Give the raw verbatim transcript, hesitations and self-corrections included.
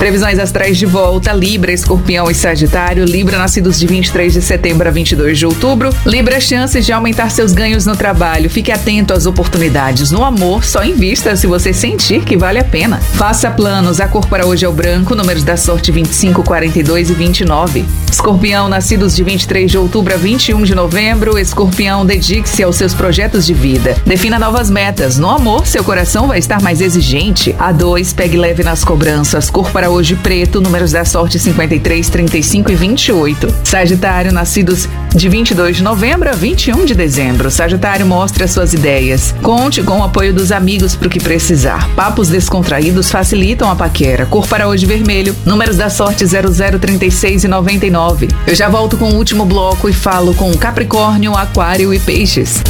Previsões astrais de volta: Libra, Escorpião e Sagitário. Libra, nascidos de vinte e três de setembro a vinte e dois de outubro. Libra, chances de aumentar seus ganhos no trabalho. Fique atento às oportunidades. No amor, só invista se você sentir que vale a pena. Faça planos. A cor para hoje é o branco. Números da sorte: vinte e cinco, quarenta e dois e vinte e nove. Escorpião, nascidos de vinte e três de outubro a vinte e um de novembro. Escorpião, dedique-se aos seus projetos de vida. Defina novas metas. No amor, seu coração vai estar mais exigente. A dois, pegue leve nas cobranças. Cor para hoje preto. Números da sorte: cinquenta e três, trinta e cinco e vinte e oito. Sagitário, nascidos de vinte e dois de novembro a vinte e um de dezembro. Sagitário, mostre as suas ideias. Conte com o apoio dos amigos para o que precisar. Papos descontraídos facilitam a paquera. Cor para hoje vermelho. Números da sorte: zero zero, trinta e seis e noventa e nove. Eu já volto com o último bloco e falo com Capricórnio, Aquário e Peixes.